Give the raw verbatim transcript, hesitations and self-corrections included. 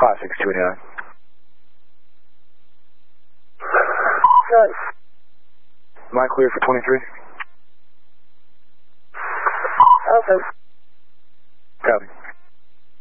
five six two eight nine. Good. Am I clear for twenty-three? Okay.